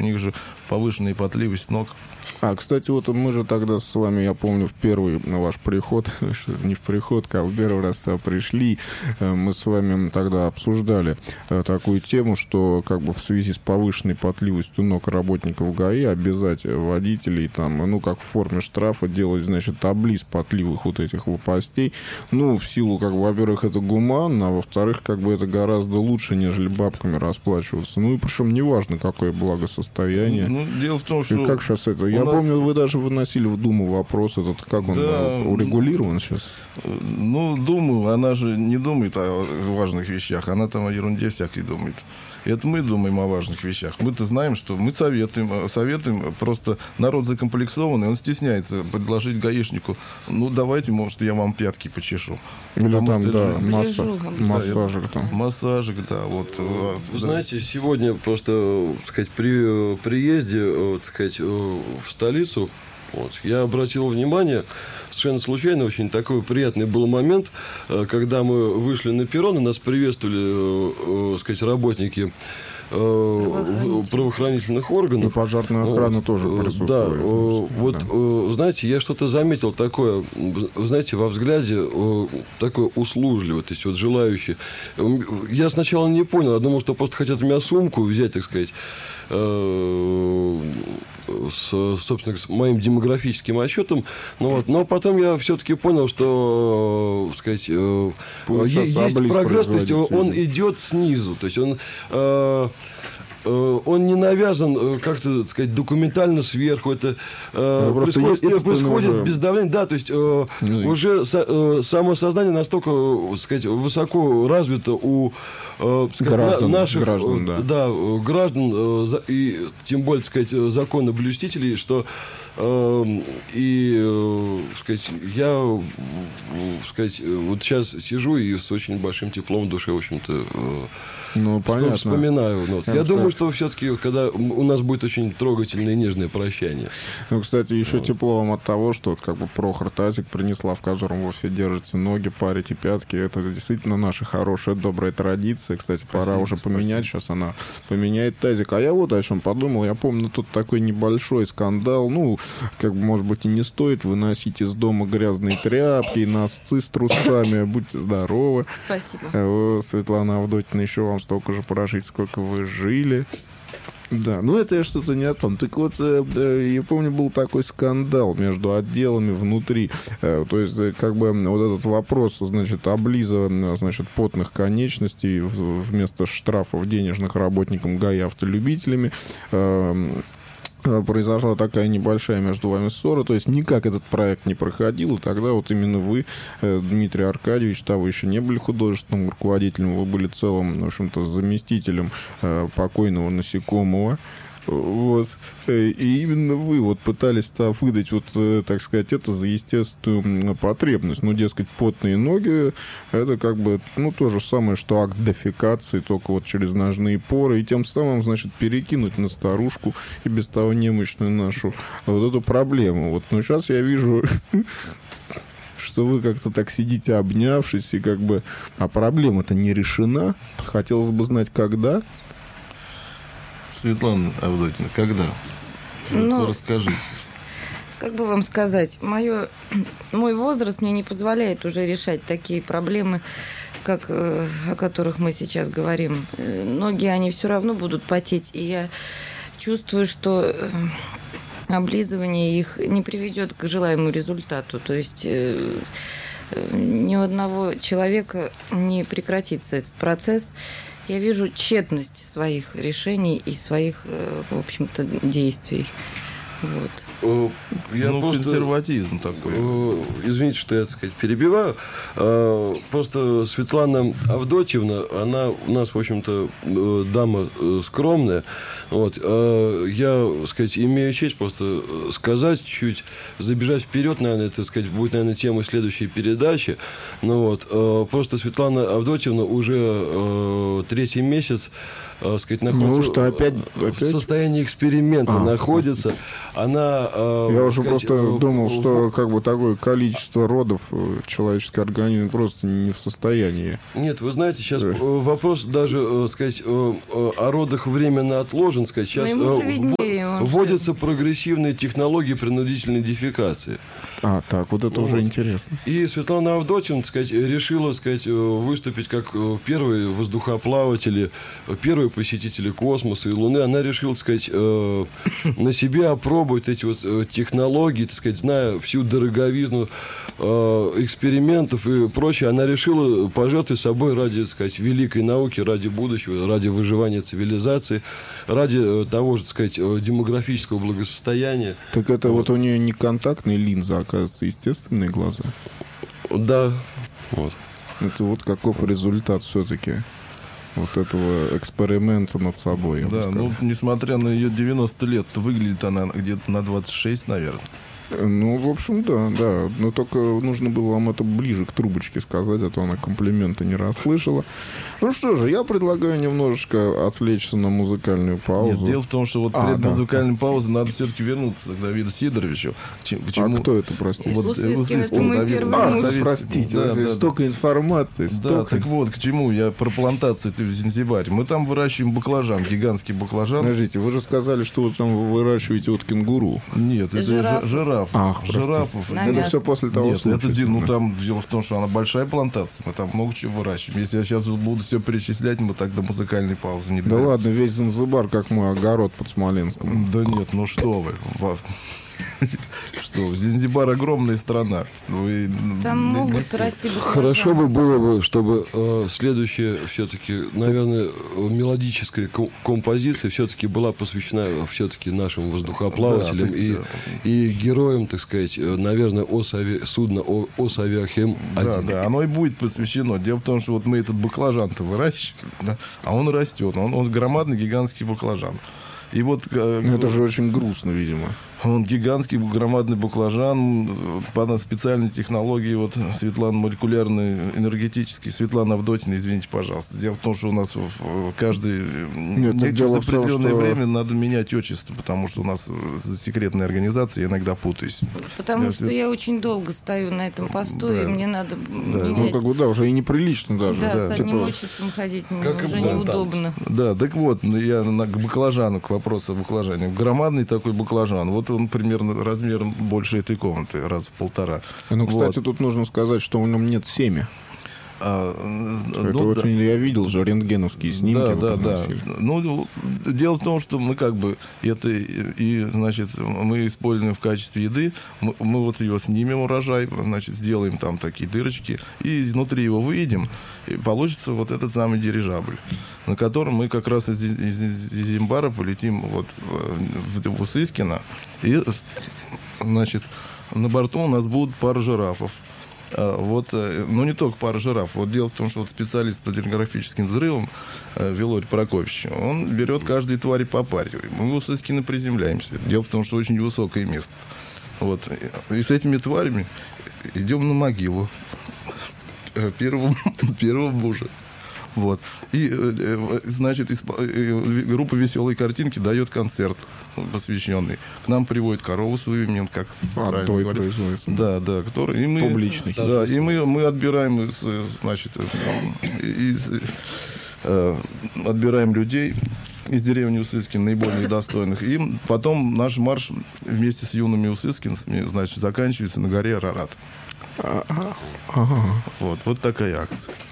них же повышенная потливость ног. Кстати, вот мы же тогда с вами, я помню, в первый ваш приход, не в приход, а в первый раз пришли, мы с вами тогда обсуждали такую тему, что как бы в связи с повышенной потливостью ног работников ГАИ обязать водителей там, ну, как в форме штрафа делать, значит, облиз потливых вот этих лопастей. Ну, в силу, как бы, во-первых, это гуманно, а во-вторых, как бы это гораздо лучше, нежели бабками расплачиваться. Ну, и причем неважно, какое благосостояние. Ну, дело в том, что... И как сейчас это? Я помню, вы даже выносили в Думу вопрос этот, как он урегулирован сейчас? Ну, Дума, она же не думает о важных вещах, она там о ерунде всякой думает. Это мы думаем о важных вещах. Мы-то знаем, что мы советуем, просто народ закомплексованный, он стесняется предложить гаишнику, ну, давайте, может, я вам пятки почешу. Или там, да, массажик там. Массажик, да, вот. Вы знаете, сегодня просто, так сказать, при приезде, так сказать, в столицу, вот, я обратил внимание, совершенно случайно, очень такой приятный был момент, когда мы вышли на перрон, и нас приветствовали, так сказать, работники правоохранительных органов. И пожарная охрана тоже присутствует. Да, вот, знаете, я что-то заметил такое, знаете, во взгляде такое услужливое, то есть вот желающее. Я сначала не понял, я думал, что просто хотят у меня сумку взять, так сказать, собственно, с моим демографическим отчетом. Ну, вот. Но потом я все-таки понял, что, сказать, есть прогресс, то есть он идет снизу. То есть он не навязан как-то, так сказать, документально сверху. Это происходит без давления. Да, то есть уже самосознание настолько, так сказать, высоко развито у наших граждан, и тем более, так сказать, законоблюстителей, что сказать, я, сказать, вот сейчас сижу и с очень большим теплом в душе, в общем-то, понятно. Вспоминаю. Вот. Я думаю, что все-таки, когда у нас будет очень трогательное и нежное прощание. Ну, кстати, еще тепло вам от того, что вот, как бы Прохор тазик принесла, в котором вы все держите ноги, парите пятки. Это действительно наша хорошая, добрая традиция. Кстати, пора уже поменять. Сейчас она поменяет тазик. А я вот о чем подумал. Я помню, тут такой небольшой скандал. Ну, как бы, может быть, и не стоит выносить из дома грязные тряпки, носцы с трусами. Будьте здоровы. Спасибо. Светлана Авдотьевна, еще вам столько же прожить, сколько вы жили. Да, ну это я что-то не о том. Так вот, я помню, был такой скандал между отделами внутри. То есть, как бы, вот этот вопрос, значит, облиза, значит, потных конечностей вместо штрафов денежных работникам ГАИ автолюбителями. Произошла такая небольшая между вами ссора, то есть никак этот проект не проходил, и тогда вот именно вы, Дмитрий Аркадьевич, тогда вы еще не были художественным руководителем, вы были целым, в общем-то, заместителем покойного Насекомого. Вот. И именно вы вот пытались выдать, вот, так сказать, это за естественную потребность. Ну, дескать, потные ноги, это как бы, ну, то же самое, что акт дефекации, только вот через ножные поры, и тем самым, значит, перекинуть на старушку и без того немощную нашу вот эту проблему. Вот, но сейчас я вижу, что вы как-то так сидите, обнявшись, и как бы, а проблема-то не решена. Хотелось бы знать, когда. Светлана Авдотьевна, когда? Ну, расскажите. Как бы вам сказать, мой возраст мне не позволяет уже решать такие проблемы, как, о которых мы сейчас говорим. Ноги, они все равно будут потеть, и я чувствую, что облизывание их не приведет к желаемому результату. То есть ни у одного человека не прекратится этот процесс. Я вижу тщетность своих решений и своих, в общем-то, действий. Вот. Консерватизм такой. Извините, что я, так сказать, перебиваю. Просто Светлана Авдотьевна, она у нас, в общем-то, дама скромная. Вот. Я, так сказать, имею честь просто сказать, чуть забежать вперед, наверное, это, так сказать, будет, наверное, тема следующей передачи. Ну, вот. Просто Светлана Авдотьевна уже третий месяц, сказать, находится опять? В состоянии эксперимента находится. Она... Я уже просто думал, что как бы такое количество родов человеческий организм просто не в состоянии. Нет, вы знаете, сейчас вопрос даже, сказать, о родах временно отложен. Сказать, сейчас вводятся прогрессивные технологии принудительной дефекации. Так, вот это уже интересно. И Светлана Авдотьевна, так сказать, решила, так сказать, выступить как первые воздухоплаватели, первые посетители космоса и Луны. Она решила, так сказать, на себе опробовать эти вот технологии, так сказать, зная всю дороговизну экспериментов и прочее. Она решила пожертвовать собой ради, так сказать, великой науки, ради будущего, ради выживания цивилизации, ради того же, так сказать, демографического благосостояния. Так это вот у нее не контактные линзы, а, оказывается, естественные глаза. Да. Вот. Это вот каков результат все-таки вот этого эксперимента над собой. Я бы Да, сказал. ну, несмотря на ее 90 лет, выглядит она где-то на 26, наверное. Ну, в общем, да. Но только нужно было вам это ближе к трубочке сказать, а то она комплименты не расслышала. Ну что же, я предлагаю немножечко отвлечься на музыкальную паузу. Нет, дело в том, что вот перед музыкальной паузой надо все-таки вернуться к Давиду Сидоровичу. К чему... А кто это, простите? Услыскин, это мой первый муж. Простите, да, столько информации. Да, так вот, к чему я про плантации в Занзибаре. Мы там выращиваем баклажан, гигантский баклажан. Подождите, вы же сказали, что вы там выращиваете вот кенгуру. Нет, это жирафов. Жирафов. Это все после того Нет, случая. ну там дело в том, что она большая плантация, мы там много чего выращиваем. Если я сейчас буду все перечислять, мы так до музыкальной паузы не Да дойдем. ладно, весь Занзибар, как мой огород под Смоленском. Да нет, ну что вы. Что, Занзибар огромная страна. Там могут расти баклажаны. Хорошо бы было бы, чтобы следующая все-таки, наверное, мелодическая композиция все-таки была посвящена все-таки нашим воздухоплавателям и героям, так сказать, наверное, судна Осавиахем-1. Да, оно и будет посвящено. Дело в том, что вот мы этот баклажан-то выращиваем, да, а он растет. Он громадный гигантский баклажан. И вот, Это же очень грустно, видимо. Он гигантский, громадный баклажан по специальной технологии вот Светланы молекулярной, энергетической. Светлана Авдотьевна, извините, пожалуйста. Дело в том, что у нас в каждый через определенное время надо менять отчество, потому что у нас секретная организация, я иногда путаюсь. Потому что я очень долго стою на этом посту, и мне надо менять. Ну, как бы, да, уже и неприлично даже. Да, с одним отчеством ходить уже неудобно. Да, так вот, я к баклажану, к вопросу о баклажане. Громадный такой баклажан. Вот он примерно размером больше этой комнаты, раз в полтора. Ну, кстати, тут нужно сказать, что в нем нет семя. Это очень, я видел же рентгеновские снимки. Да. Ну, дело в том, что мы как бы это и, значит, мы используем в качестве еды. Мы вот его снимем, урожай, значит, сделаем там такие дырочки, и изнутри его выедем, и получится вот этот самый дирижабль, на котором мы как раз из Занзибара полетим вот в Усыскино, и, значит, на борту у нас будут пара жирафов. Вот, ну, не только пара жираф. Вот дело в том, что вот специалист по демографическим взрывам Вилорий Прокофьевич, он берет каждой твари по паре. Мы в Усыскино приземляемся. Дело в том, что очень высокое место. Вот. И с этими тварями идем на могилу первого мужа. Вот. И, значит, группа «Веселые картинки» дает концерт посвященный. К нам приводят корову свою имен, как правильно говорят. Да, который... И мы, публичный. Да, и мы отбираем отбираем людей из деревни Усыскин, наиболее достойных. И потом наш марш вместе с юными усыскинцами, значит, заканчивается на горе Арарат. Вот такая акция.